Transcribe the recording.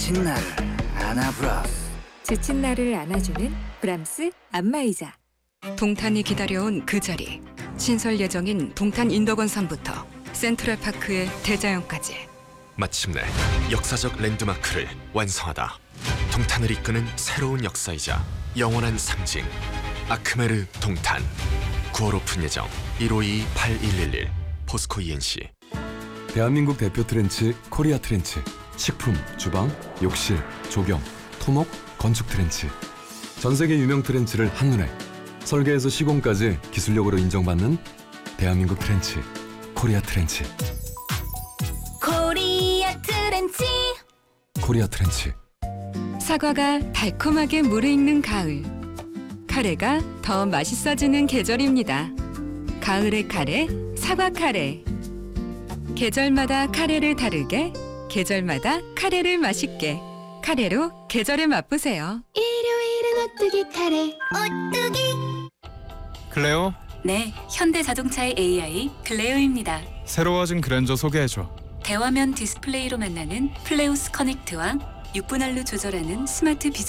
지친 나를 안아브라스. 지친 나를 안아주는 브람스 안마의자. 동탄이 기다려온 그 자리. 신설 예정인 동탄 인덕원산부터 센트럴파크의 대자연까지. 마침내 역사적 랜드마크를 완성하다. 동탄을 이끄는 새로운 역사이자 영원한 상징. 아크메르 동탄. 9월 오픈 예정. 1522-8111 포스코 ENC. 대한민국 대표 트렌치 코리아 트렌치. 식품, 주방, 욕실, 조경, 토목, 건축 트렌치. 전 세계 유명 트렌치를 한눈에 설계에서 시공까지 기술력으로 인정받는 대한민국 트렌치 코리아 트렌치. 코리아 트렌치. 코리아 트렌치. 사과가 달콤하게 무르익는 가을. 카레가 더 맛있어지는 계절입니다. 가을의 카레, 사과 카레. 계절마다 카레를 다르게, 계절마다 카레를 맛있게. 카레로 계절을 맛보세요. 일요일은 오뚜기 카레. 오뚜기. 클레오, 네, 현대자동차의 AI 클레오입니다. 새로워진 그랜저 소개해줘. 대화면 디스플레이로 만나는 플레우스 커넥트와 6분할로 조절하는 스마트 비전